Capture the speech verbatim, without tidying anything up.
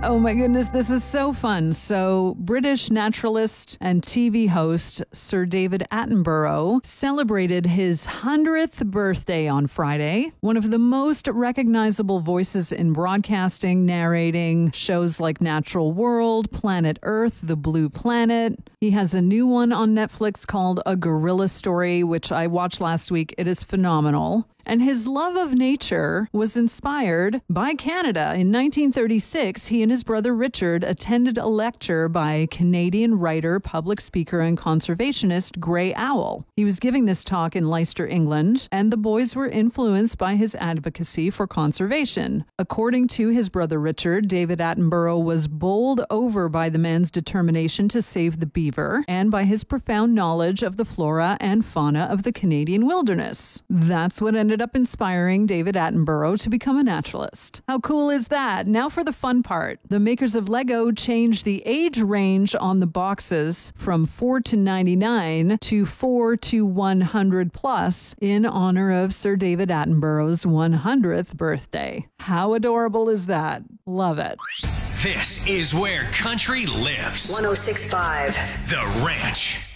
Oh my goodness, this is so fun. So, British naturalist and T V host Sir David Attenborough celebrated his hundredth birthday on Friday. One of the most recognizable voices in broadcasting, narrating shows like Natural World, Planet Earth, The Blue Planet. He has a new one on Netflix called A Gorilla Story, which I watched last week. It is phenomenal. And his love of nature was inspired by Canada. In nineteen thirty-six, he and his brother Richard attended a lecture by Canadian writer, public speaker, and conservationist Grey Owl. He was giving this talk in Leicester, England, and the boys were influenced by his advocacy for conservation. According to his brother Richard, David Attenborough was bowled over by the man's determination to save the beaver and by his profound knowledge of the flora and fauna of the Canadian wilderness. That's what ended up inspiring David Attenborough to become a naturalist. How cool is that? Now for the fun part. The makers of Lego changed the age range on the boxes from four to ninety-nine to four to one hundred plus in honor of Sir David Attenborough's one hundredth birthday. How adorable is that? Love it. This is where country lives. one oh six point five The Ranch.